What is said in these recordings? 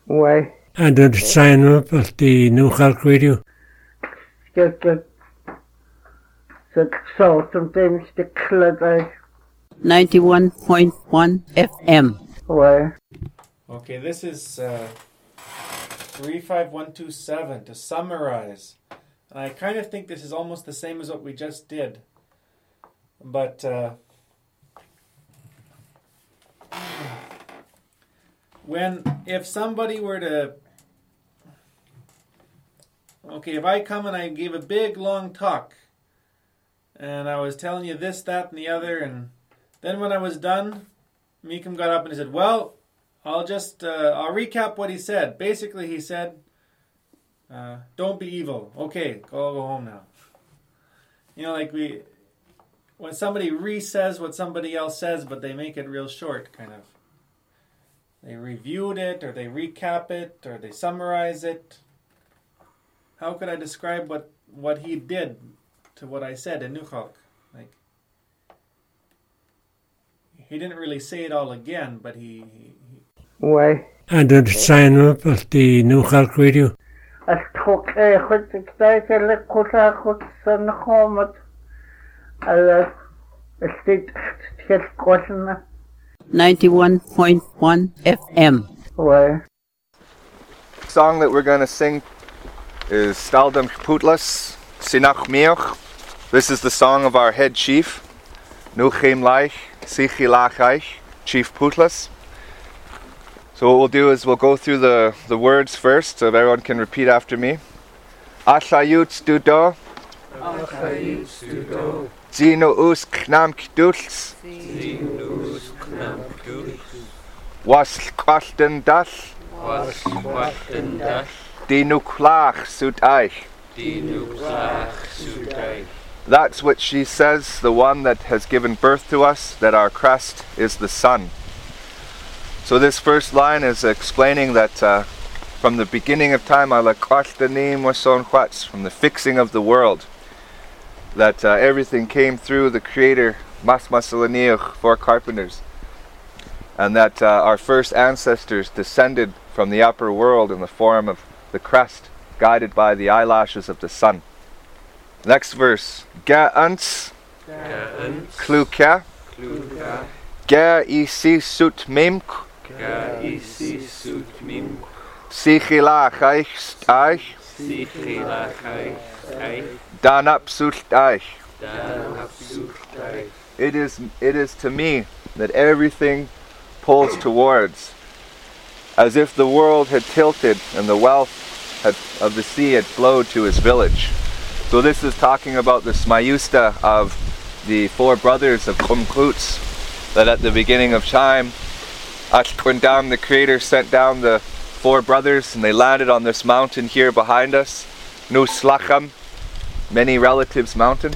Why? And then sign up at the New Cork Radio. Get the salt sometimes the club. 91.1 FM. Why? Okay, this is 35127 to summarize. And I kind of think this is almost the same as what we just did. But if somebody were to, if I come and I gave a big long talk and I was telling you this, that, and the other, and then when I was done, Meekum got up and he said, well, I'll recap what he said. Basically, he said, don't be evil. Okay, I'll go home now. When somebody re-says what somebody else says, but they make it real short, kind of. They reviewed it, or they recap it, or they summarize it. How could I describe what he did to what I said in New Cork? He didn't really say it all again, but he Why? And then sign up at the New Cork Radio. As talk goed ik zei dat ik goed zijn gekomen. Het steeds gekozen. 91.1 FM. Why? The song that we're going to sing is Staldam Putlas, Sinach Mioch. This is the song of our head chief, Nuchem Laich, Sichilachach, Chief Putlas. So what we'll do is we'll go through the words first so everyone can repeat after me. Ashayut Studo. Ashayut Studo. Zino us knam kduls. Zino us knam kduls. Was kwasten das. Was kwasten das. Dinu klach sut eich. Dinu klach sut eich. That's what she says, the one that has given birth to us, that our crest is the sun. So this first line is explaining that from the beginning of time, from the fixing of the world, that everything came through the Creator, Mas Masalaniach, four carpenters, and that our first ancestors descended from the upper world in the form of the crest, guided by the eyelashes of the sun. Next verse. Ga uns kluka. Ga isi sut mimk. Ga isi sut mimk. Sichilach eich eich. Sichilach eich. Dan up sut eich. Dan up sut eich. It is to me that everything pulls towards, as if the world had tilted and the wealth of the sea had flowed to his village. So this is talking about the Smayusta of the four brothers of Kumkluts, that at the beginning of time, Ashkwindam, the Creator, sent down the four brothers, and they landed on this mountain here behind us, Nuslacham, many relatives mountain,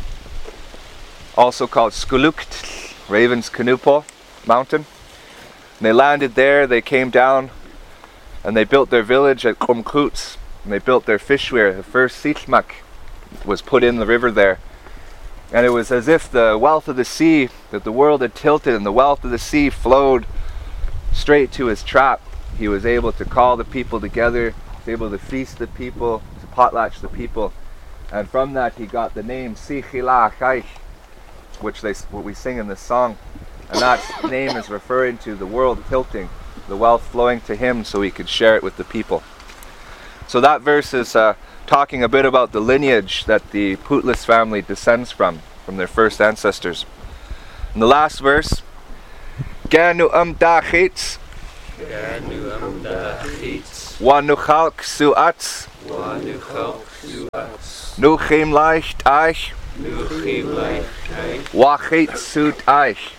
also called Skulukt, Raven's Kanupo mountain. And they landed there, they came down, and they built their village at Kumkluts, and they built their fishweir, the first Sichmak was put in the river there. And it was as if the wealth of the sea, that the world had tilted and the wealth of the sea flowed straight to his trap. He was able to call the people together, he was able to feast the people, to potlatch the people, and from that he got the name Sichila Chaich, what we sing in this song. And that name is referring to the world tilting, the wealth flowing to him so he could share it with the people. So that verse is talking a bit about the lineage that the Putlas family descends from their first ancestors. And the last verse, Ganu dachits, Wanuchalk suats, Nuchim leicht eich, Wachit sut eich.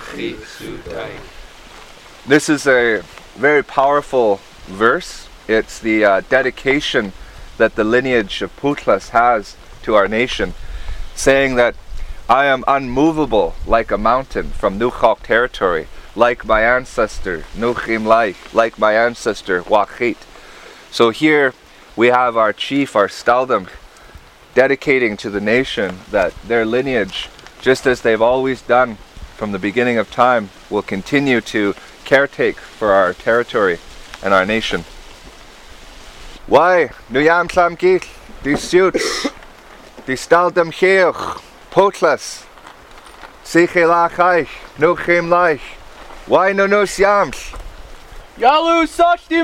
This is a very powerful verse. It's the dedication that the lineage of Putlas has to our nation, saying that I am unmovable like a mountain from Nuchok territory, like my ancestor Nuchim Laich, like my ancestor Wachit. So here we have our chief, our Staldam, dedicating to the nation that their lineage, just as they've always done from the beginning of time, will continue to caretake for our territory and our nation. Why, nu yam sam gil, di suits, di staldem cheoch, potlas, siche lachach, nu chim lach. Why no nos yams? Yalu such